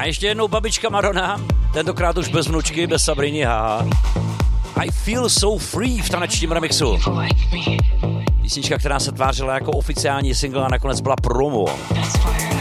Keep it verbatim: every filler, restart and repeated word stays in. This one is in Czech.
A ještě jednou babička Madonna, tentokrát už bez vnučky, bez Sabriny, haha. I Feel So Free v tanečním remixu. Písnička, která se tvářila jako oficiální single a nakonec byla promo.